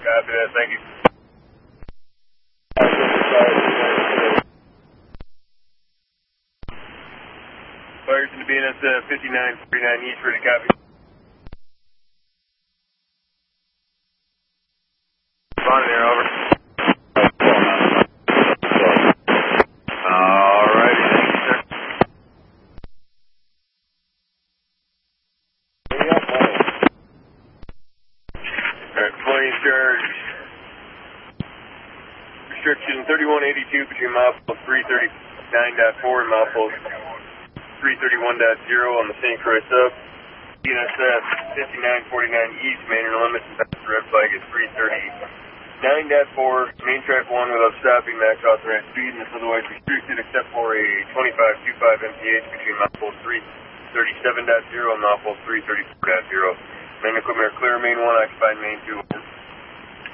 Copy that, thank you. Fires into BNS 5949 East, ready to copy. On there, over. Alrighty, thank you, sir. Alright, fully in charge. Restriction 3182 between milepost 339.4 and milepost 331.0 on the St. Croix sub. BNSF 5949 East, main and limits and pass red flag is 339.4, main track 1 without stopping, max authorized speed, and is otherwise restricted except for a 2525 mph between milepost 337.0 and milepost 334.0. Main equipment are clear, main 1 occupied, main 2.